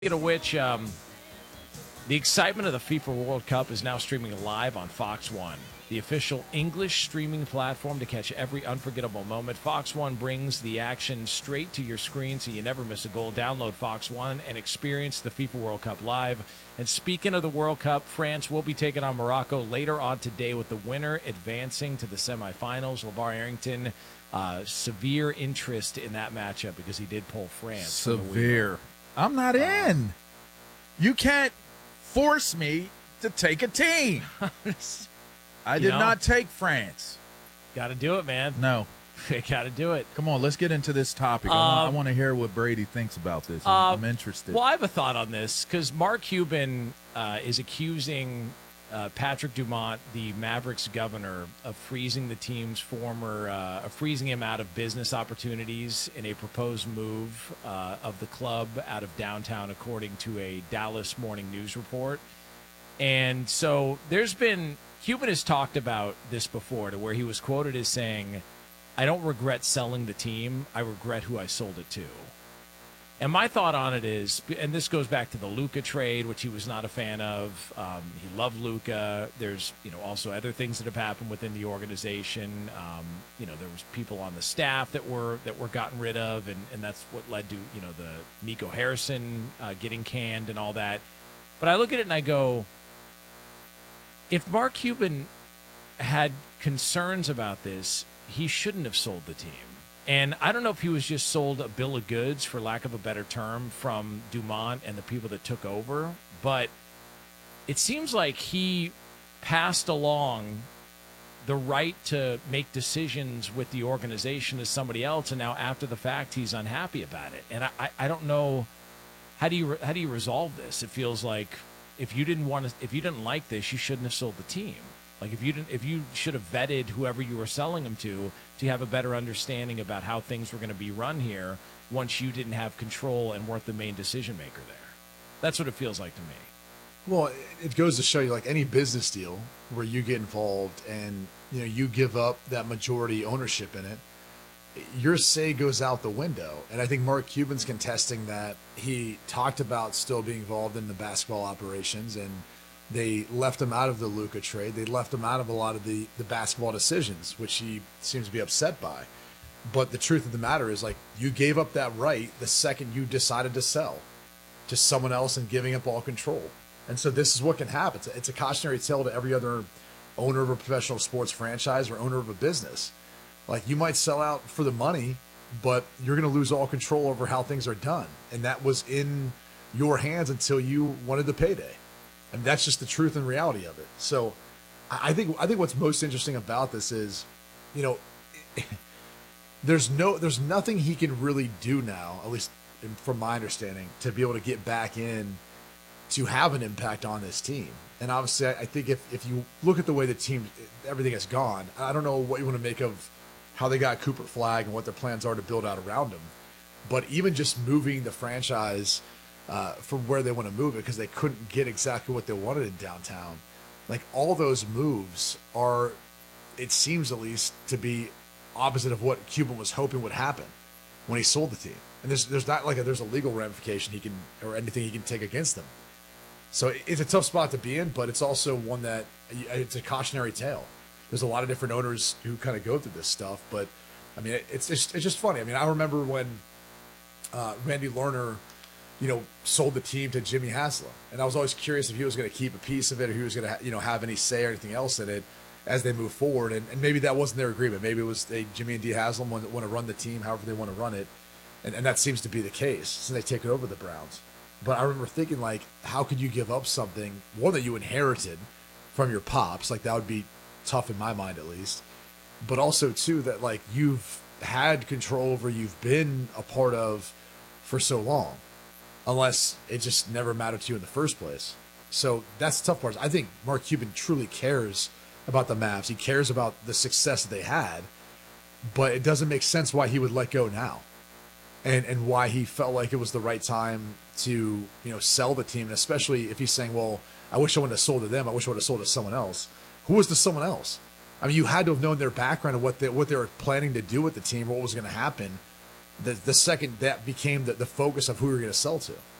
Speaking of which, the excitement of the FIFA World Cup is now streaming live on Fox One, the official English streaming platform to catch every unforgettable moment. Fox One brings the action straight to your screen so you never miss a goal. Download Fox One and experience the FIFA World Cup live. And speaking of the World Cup, France will be taking on Morocco later on today with the winner advancing to the semifinals. LeVar Arrington, severe interest in that matchup because he did pull France. Severe. I'm not in. You can't force me to take a team. I did not take France. Got to do it, man. No. Got to do it. Come on, let's get into this topic. I want to hear what Brady thinks about this. I'm interested. Well, I have a thought on this because Mark Cuban is accusing Patrick Dumont, the Mavericks governor, of freezing the team's freezing him out of business opportunities in a proposed move of the club out of downtown, according to a Dallas Morning News report. And so Cuban has talked about this before, to where he was quoted as saying, "I don't regret selling the team. I regret who I sold it to." And my thought on it is, and this goes back to the Luka trade, which he was not a fan of. He loved Luka. There's, also other things that have happened within the organization. There was people on the staff that were gotten rid of, and that's what led to, the Nico Harrison getting canned and all that. But I look at it and I go, if Mark Cuban had concerns about this, he shouldn't have sold the team. And I don't know if he was just sold a bill of goods, for lack of a better term, from Dumont and the people that took over. But it seems like he passed along the right to make decisions with the organization to somebody else, and now after the fact, he's unhappy about it. And I don't know, how do you resolve this? It feels like if you didn't like this, you shouldn't have sold the team. Like if you should have vetted whoever you were selling them to have a better understanding about how things were going to be run here once you didn't have control and weren't the main decision maker there. That's what it feels like to me. Well, it goes to show you, like any business deal where you get involved and you give up that majority ownership in it, your say goes out the window. And I think Mark Cuban's contesting that. He talked about still being involved in the basketball operations, and they left him out of the Luka trade. They left him out of a lot of the basketball decisions, which he seems to be upset by. But the truth of the matter is, like, you gave up that right the second you decided to sell to someone else and giving up all control. And so this is what can happen. It's a cautionary tale to every other owner of a professional sports franchise or owner of a business. Like, you might sell out for the money, but you're going to lose all control over how things are done. And that was in your hands until you wanted the payday. And that's just the truth and reality of it. So I think what's most interesting about this is, there's nothing he can really do now, at least from my understanding, to be able to get back in to have an impact on this team. And obviously, I think if you look at the way the team, everything has gone, I don't know what you want to make of how they got Cooper Flagg and what their plans are to build out around him. But even just moving the franchise from where they want to move it, because they couldn't get exactly what they wanted in downtown. Like, all those moves are, it seems at least, to be opposite of what Cuban was hoping would happen when he sold the team. And there's not like there's a legal ramification or anything he can take against them. So it's a tough spot to be in, but it's also one that it's a cautionary tale. There's a lot of different owners who kind of go through this stuff, but I mean, it's just funny. I mean, I remember when Randy Lerner, sold the team to Jimmy Haslam. And I was always curious if he was going to keep a piece of it, or he was going to, have any say or anything else in it as they move forward. And maybe that wasn't their agreement. Maybe it was Jimmy and Dee Haslam want to run the team however they want to run it. And that seems to be the case since they take it over the Browns. But I remember thinking, like, how could you give up something, one, that you inherited from your pops? Like, that would be tough in my mind, at least. But also, too, that, like, you've had control over, you've been a part of for so long. Unless it just never mattered to you in the first place. So that's the tough part. I think Mark Cuban truly cares about the Mavs. He cares about the success that they had, but it doesn't make sense why he would let go now, and why he felt like it was the right time to sell the team. And especially if he's saying, well, I wish I wouldn't have sold to them. I wish I would have sold to someone else. Who was the someone else? I mean, you had to have known their background and what they were planning to do with the team, what was going to happen. The second that became the focus of who you're going to sell to.